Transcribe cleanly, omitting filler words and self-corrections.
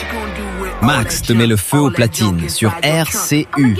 Max te met le feu aux platines sur RCU.